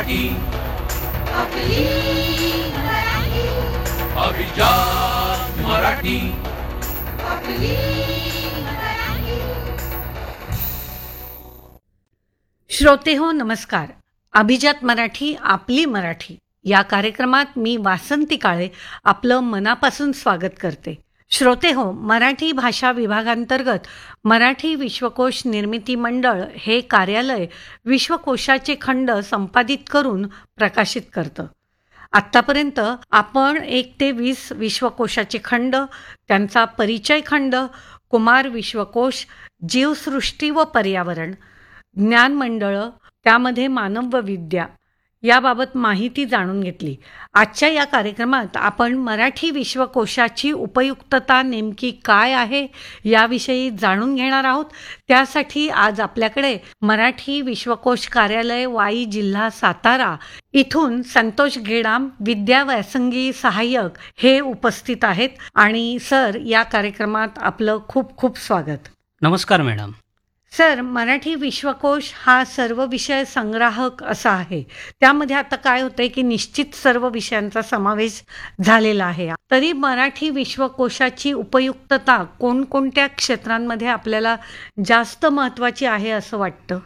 मराठी, आपली मराठी, अभिजात मराठी. आपली मराठी. श्रोते हो नमस्कार. अभिजात मराठी आपली मराठी या कार्यक्रमात मी वासंती काळे आपलं मनापासून स्वागत करते. श्रोते हो, मराठी भाषा विभागांतर्गत मराठी विश्वकोश निर्मिती मंडळ हे कार्यालय विश्वकोशाचे खंड संपादित करून प्रकाशित करतं. आत्तापर्यंत आपण 1 ते 20 विश्वकोशाचे खंड, त्यांचा परिचय खंड, कुमार विश्वकोश, जीवसृष्टी व पर्यावरण, ज्ञानमंडळं, त्यामध्ये मानव व विद्या याबाबत माहिती जाणून घेतली. आजच्या या कार्यक्रमात आपण मराठी विश्वकोशाची उपयुक्तता नेमकी काय आहे याविषयी जाणून घेणार आहोत. त्यासाठी आज आपल्याकडे मराठी विश्वकोश कार्यालय वाई, जिल्हा सातारा इथून संतोष गेडाम, विद्या व्यासंगी सहाय्यक हे उपस्थित आहेत. आणि सर, या कार्यक्रमात आपलं खूप खूप स्वागत. नमस्कार मॅडम. सर, मराठी विश्वकोश हा सर्व विषय संग्राहक असा आहे. त्यामध्ये आता काय होतंय की निश्चित सर्व विषयांचा समावेश झालेला आहे. तरी मराठी विश्वकोशाची उपयुक्तता कोणकोणत्या क्षेत्रांमध्ये आपल्याला जास्त महत्त्वाची आहे असं वाटतं?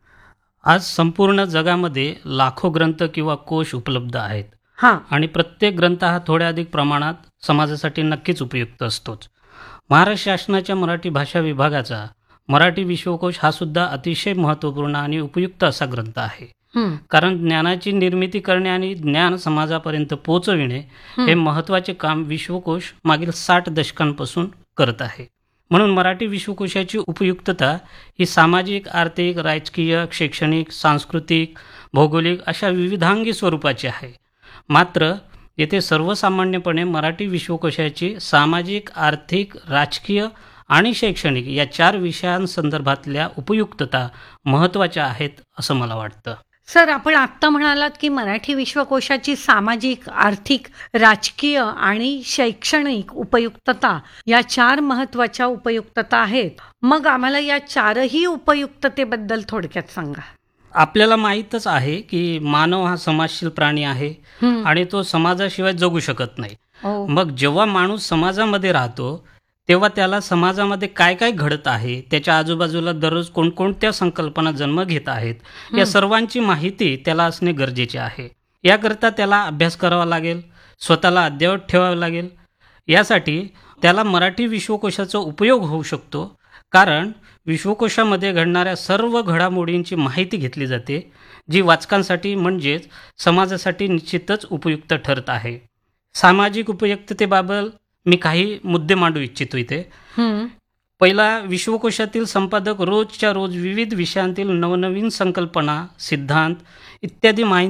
आज संपूर्ण जगामध्ये लाखो ग्रंथ किंवा कोश उपलब्ध आहेत. हां. आणि प्रत्येक ग्रंथ हा थोड्या अधिक प्रमाणात समाजासाठी नक्कीच उपयुक्त असतोच. महाराष्ट्र शासनाच्या मराठी भाषा विभागाचा मराठी विश्वकोश हा सुद्धा अतिशय महत्त्वपूर्ण आणि उपयुक्त असा ग्रंथ आहे. कारण ज्ञानाची निर्मिती करणे आणि ज्ञान समाजापर्यंत पोहोचविणे हे महत्त्वाचे काम विश्वकोश मागील 60 दशकांपासून करत आहे. म्हणून मराठी विश्वकोशाची उपयुक्तता ही सामाजिक, आर्थिक, राजकीय, शैक्षणिक, सांस्कृतिक, भौगोलिक अशा विविधांगी स्वरूपाची आहे. मात्र येथे सर्वसामान्यपणे मराठी विश्वकोशाची सामाजिक, आर्थिक, राजकीय आणि शैक्षणिक या 4 विषयांसंदर्भातल्या उपयुक्तता महत्त्वाच्या आहेत असं मला वाटतं. सर, आपण आत्ता म्हणालात की मराठी विश्वकोशाची सामाजिक, आर्थिक, राजकीय आणि शैक्षणिक उपयुक्तता या 4 महत्त्वाच्या उपयुक्तता आहेत. मग आम्हाला या 4ही उपयुक्ततेबद्दल थोडक्यात सांगा. आपल्याला माहीतच आहे की मानव हा समाजशील प्राणी आहे आणि तो समाजाशिवाय जगू शकत नाही. मग जेव्हा माणूस समाजामध्ये राहतो तेव्हा त्याला समाजामध्ये काय काय घडत आहे, त्याच्या आजूबाजूला दररोज कोणकोणत्या संकल्पना जन्म घेत आहेत, या सर्वांची माहिती त्याला असणे गरजेचे आहे. याकरता त्याला अभ्यास करावा लागेल, स्वतःला अद्ययावत ठेवावे लागेल. यासाठी त्याला मराठी विश्वकोशाचा उपयोग होऊ शकतो. कारण विश्वकोशामध्ये घडणाऱ्या सर्व घडामोडींची माहिती घेतली जाते, जी वाचकांसाठी म्हणजेच समाजासाठी निश्चितच उपयुक्त ठरत आहे. सामाजिक उपयुक्ततेबाबत मी काही मुद्दे मांडू इच्छितो इथे. पहिला, विश्वकोशातील संपादक रोजच्या रोज विविध विषयांतील नवनवीन संकल्पना, सिद्धांत इत्यादी माहिती